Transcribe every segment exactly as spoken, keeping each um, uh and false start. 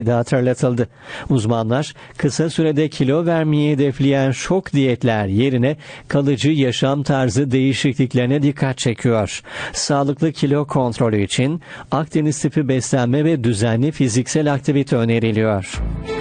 de hatırlatıldı. Uzmanlar kısa sürede kilo vermeyi hedefleyen şok diyetler yerine kalıcı yaşam tarzı değişikliklerine dikkat çekiyor. Sağlıklı kilo kontrolü için Akdeniz tipi beslenme ve düzenli fiziksel aktivite öneriliyor.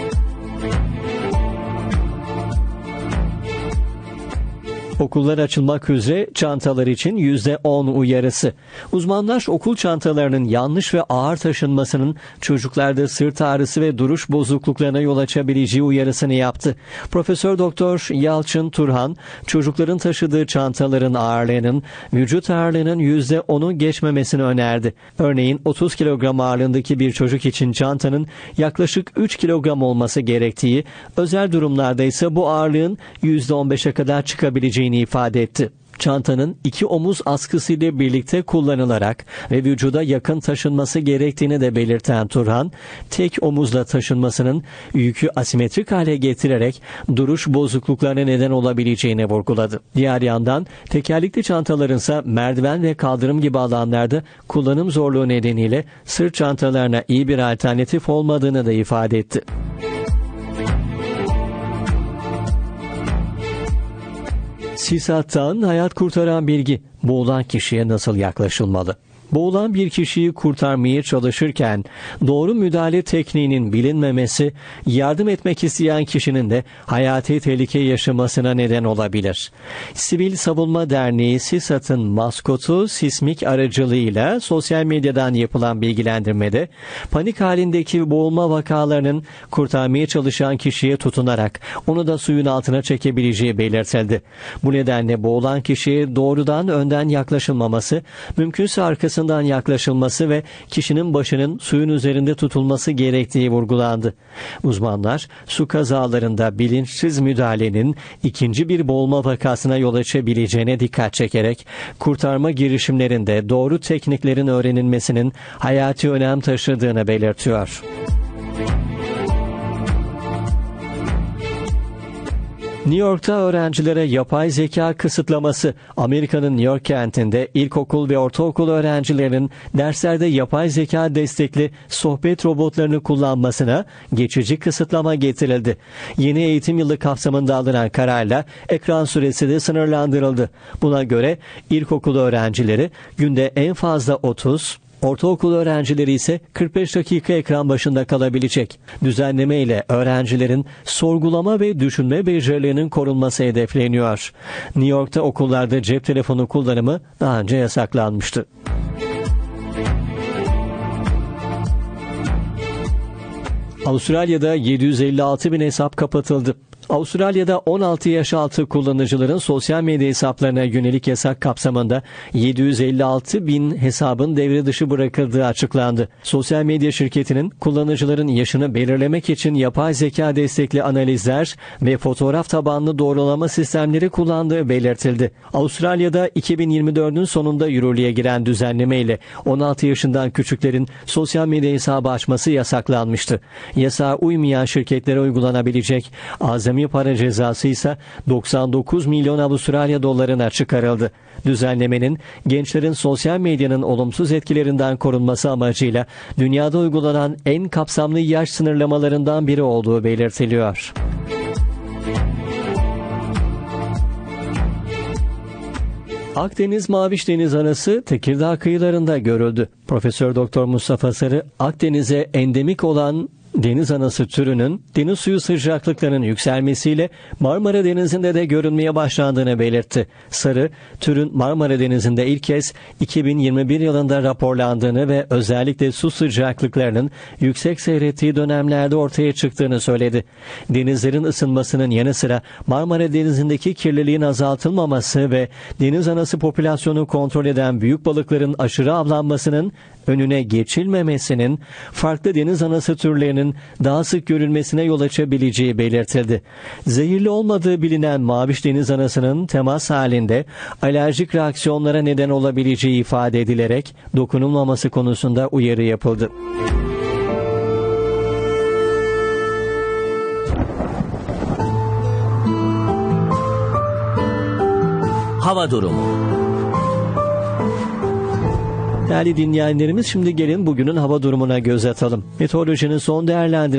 Okullar açılmak üzere çantalar için yüzde on uyarısı. Uzmanlar okul çantalarının yanlış ve ağır taşınmasının çocuklarda sırt ağrısı ve duruş bozukluklarına yol açabileceği uyarısını yaptı. Profesör Doktor Yalçın Turhan, çocukların taşıdığı çantaların ağırlığının vücut ağırlığının yüzde onu geçmemesini önerdi. Örneğin otuz kilogram ağırlığındaki bir çocuk için çantanın yaklaşık üç kilogram olması gerektiği, özel durumlarda ise bu ağırlığın yüzde on beşe kadar çıkabileceğini ifade etti. Çantanın iki omuz askısı ile birlikte kullanılarak ve vücuda yakın taşınması gerektiğini de belirten Turhan, tek omuzla taşınmasının yükü asimetrik hale getirerek duruş bozukluklarına neden olabileceğini vurguladı. Diğer yandan tekerlekli çantaların ise merdiven ve kaldırım gibi alanlarda kullanım zorluğu nedeniyle sırt çantalarına iyi bir alternatif olmadığını da ifade etti. SİSAT'tan hayat kurtaran bilgi. Boğulan kişiye nasıl yaklaşılmalı? Boğulan bir kişiyi kurtarmaya çalışırken doğru müdahale tekniğinin bilinmemesi, yardım etmek isteyen kişinin de hayati tehlike yaşamasına neden olabilir. Sivil Savunma Derneği SİSAT'ın maskotu sismik aracılığıyla sosyal medyadan yapılan bilgilendirmede panik halindeki boğulma vakalarının kurtarmaya çalışan kişiye tutunarak onu da suyun altına çekebileceği belirtildi. Bu nedenle boğulan kişiye doğrudan önden yaklaşılmaması, mümkünse arkasından yaklaşılması ve kişinin başının suyun üzerinde tutulması gerektiği vurgulandı. Uzmanlar su kazalarında bilinçsiz müdahalenin ikinci bir boğulma vakasına yol açabileceğine dikkat çekerek kurtarma girişimlerinde doğru tekniklerin öğrenilmesinin hayati önem taşıdığını belirtiyor. New York'ta öğrencilere yapay zeka kısıtlaması. Amerika'nın New York kentinde ilkokul ve ortaokul öğrencilerinin derslerde yapay zeka destekli sohbet robotlarını kullanmasına geçici kısıtlama getirildi. Yeni eğitim yılı kapsamında alınan kararla ekran süresi de sınırlandırıldı. Buna göre ilkokul öğrencileri günde en fazla otuz, ortaokul öğrencileri ise kırk beş dakika ekran başında kalabilecek. Düzenleme ile öğrencilerin sorgulama ve düşünme becerilerinin korunması hedefleniyor. New York'ta okullarda cep telefonu kullanımı daha önce yasaklanmıştı. Avustralya'da yedi yüz elli altı bin hesap kapatıldı. Avustralya'da on altı yaş altı kullanıcıların sosyal medya hesaplarına yönelik yasak kapsamında yedi yüz elli altı bin hesabın devre dışı bırakıldığı açıklandı. Sosyal medya şirketinin kullanıcıların yaşını belirlemek için yapay zeka destekli analizler ve fotoğraf tabanlı doğrulama sistemleri kullandığı belirtildi. Avustralya'da iki bin yirmi dördün sonunda yürürlüğe giren düzenleme ile on altı yaşından küçüklerin sosyal medya hesabı açması yasaklanmıştı. Yasağa uymayan şirketlere uygulanabilecek azami para cezası ise doksan dokuz milyon Avustralya dolarına çıkarıldı. Düzenlemenin gençlerin sosyal medyanın olumsuz etkilerinden korunması amacıyla dünyada uygulanan en kapsamlı yaş sınırlamalarından biri olduğu belirtiliyor. Akdeniz Maviş Deniz Anası Tekirdağ kıyılarında görüldü. Profesör Doktor Mustafa Sarı, Akdeniz'e endemik olan deniz anası türünün deniz suyu sıcaklıklarının yükselmesiyle Marmara Denizi'nde de görünmeye başlandığını belirtti. Sarı, türün Marmara Denizi'nde ilk kez iki bin yirmi bir yılında raporlandığını ve özellikle su sıcaklıklarının yüksek seyrettiği dönemlerde ortaya çıktığını söyledi. Denizlerin ısınmasının yanı sıra Marmara Denizi'ndeki kirliliğin azaltılmaması ve deniz anası popülasyonu kontrol eden büyük balıkların aşırı avlanmasının önüne geçilmemesinin farklı deniz anası türlerinin daha sık görülmesine yol açabileceği belirtildi. Zehirli olmadığı bilinen maviş deniz anasının temas halinde alerjik reaksiyonlara neden olabileceği ifade edilerek dokunulmaması konusunda uyarı yapıldı. Hava durumu. Değerli dinleyenlerimiz, şimdi gelin bugünün hava durumuna göz atalım. Meteorolojinin son değerlendirmesi